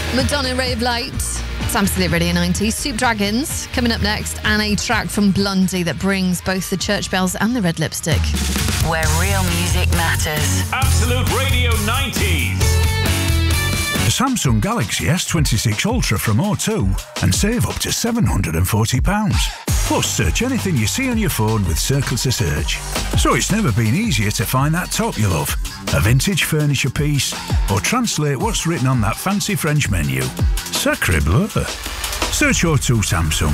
Madonna, Ray of Light. It's Absolute Radio 90. Soup Dragons coming up next, and a track from Blondie that brings both the church bells and the red lipstick. Where real music matters. Absolute Radio 90s. The Samsung Galaxy S26 Ultra from O2 and save up to £740. Plus, search anything you see on your phone with Circle to Search. So it's never been easier to find that top you love, a vintage furniture piece, or translate what's written on that fancy French menu. Sacre bleu. Search O2 Samsung.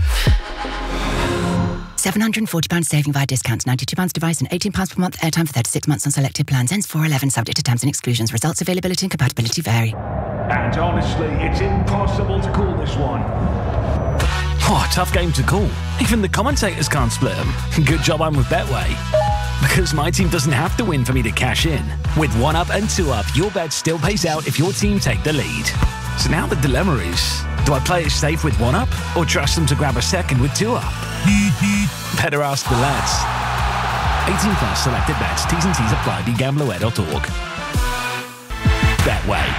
£740 saving via discounts, £92 device and £18 per month airtime for 36 months on selected plans. Ends 4/11, subject to terms and exclusions. Results, availability and compatibility vary. And honestly, it's impossible to call this one. Oh, tough game to call. Even the commentators can't split them. Good job I'm with Betway. Because my team doesn't have to win for me to cash in. With 1UP and 2UP, your bet still pays out if your team take the lead. So now the dilemma is, do I play it safe with 1UP or trust them to grab a second with 2UP? Better ask the lads. 18 plus selected bets. T's and C's apply. BeGamblerWare.org. Betway.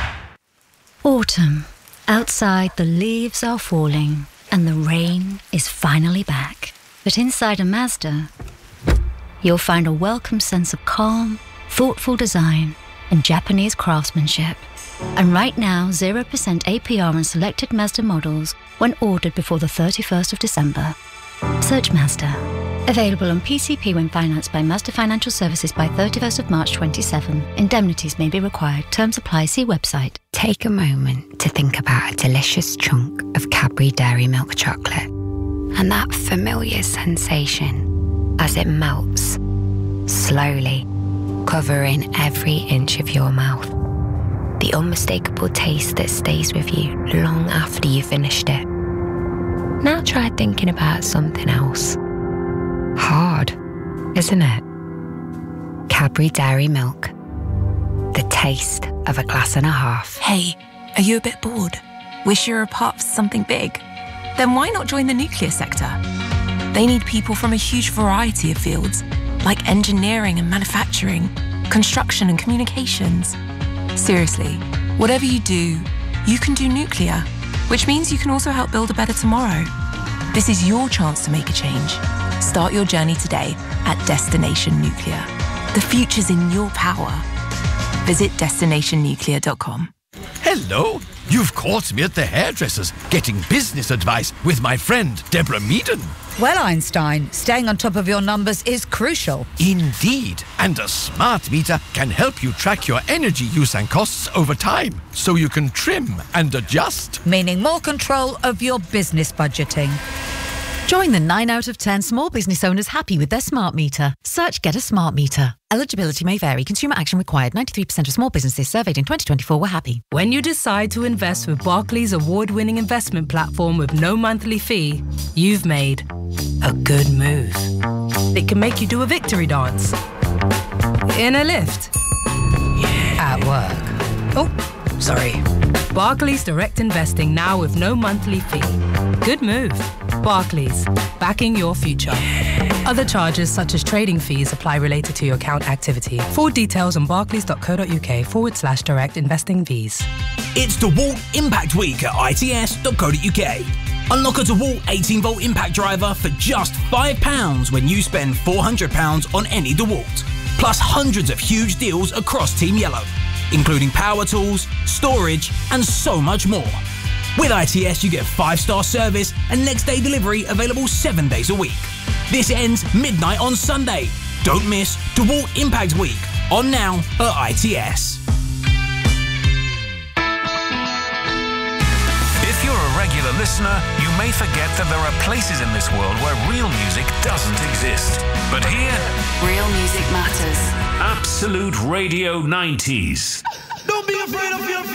Autumn. Outside, the leaves are falling and the rain is finally back. But inside a Mazda, you'll find a welcome sense of calm, thoughtful design, and Japanese craftsmanship. And right now, 0% APR on selected Mazda models when ordered before the 31st of December. Search Mazda. Available on PCP when financed by Mazda Financial Services by 31st of March 27. Indemnities may be required. Terms apply. See website. Take a moment to think about a delicious chunk of Cadbury Dairy Milk chocolate and that familiar sensation as it melts, slowly, covering every inch of your mouth. The unmistakable taste that stays with you long after you finished it. Now try thinking about something else. Hard, isn't it? Cadbury Dairy Milk. The taste of a glass and a half. Hey, are you a bit bored? Wish you were a part of something big? Then why not join the nuclear sector? They need people from a huge variety of fields, like engineering and manufacturing, construction and communications. Seriously, whatever you do, you can do nuclear, which means you can also help build a better tomorrow. This is your chance to make a change. Start your journey today at Destination Nuclear. The future's in your power. Visit destinationnuclear.com. Hello, you've caught me at the hairdresser's getting business advice with my friend Deborah Meaden. Well, Einstein, staying on top of your numbers is crucial. Indeed, and a smart meter can help you track your energy use and costs over time, so you can trim and adjust. Meaning more control of your business budgeting. Join the 9 out of 10 small business owners happy with their smart meter. Search Get a Smart Meter. Eligibility may vary. Consumer action required. 93% of small businesses surveyed in 2024 were happy. When you decide to invest with Barclays award-winning investment platform with no monthly fee, you've made a good move. It can make you do a victory dance. In a lift. At work. Oh, sorry. Barclays Direct Investing now with no monthly fee. Good move. Barclays, backing your future. Other charges such as trading fees apply related to your account activity. Full details on barclays.co.uk/direct investing fees. It's DeWalt Impact Week at its.co.uk. Unlock a DeWalt 18-volt impact driver for just £5 when you spend £400 on any DeWalt. Plus hundreds of huge deals across Team Yellow, including power tools, storage, and so much more. With ITS, you get 5-star service and next-day delivery available 7 days a week. This ends midnight on Sunday. Don't miss DeWalt Impact Week, on now at ITS. If you're a regular listener, you may forget that there are places in this world where real music doesn't exist. But here, real music matters. Absolute Radio 90s. Don't be afraid of your